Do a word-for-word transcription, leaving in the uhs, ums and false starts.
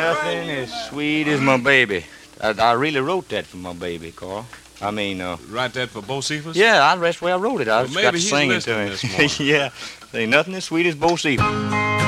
nothing as sweet as my baby. I, I really wrote that for my baby, Carl. I mean, uh... Write that for Bocephus? Yeah, I, that's where I wrote it. I well, just maybe got to he's sing it to listening him. this morning. Yeah, ain't nothing as sweet as Bocephus.